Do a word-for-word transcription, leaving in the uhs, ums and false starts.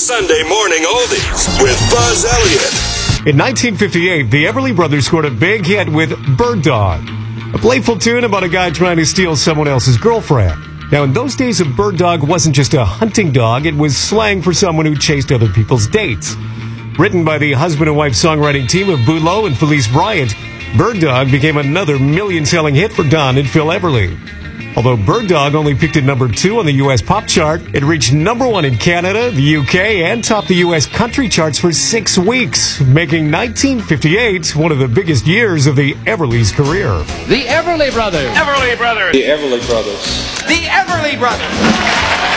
Sunday Morning Oldies with Buzz Elliott. In nineteen fifty-eight, the Everly Brothers scored a big hit with Bird Dog, a playful tune about a guy trying to steal someone else's girlfriend. Now, in those days, a bird dog wasn't just a hunting dog, it was slang for someone who chased other people's dates. Written by the husband and wife songwriting team of Boudleaux and Felice Bryant, Bird Dog became another million-selling hit for Don and Phil Everly. Although Bird Dog only peaked at number two on the U S pop chart, it reached number one in Canada, the U K, and topped the U S country charts for six weeks, making nineteen fifty-eight one of the biggest years of the Everly's career. The Everly Brothers. Everly Brothers. The Everly Brothers. The Everly Brothers.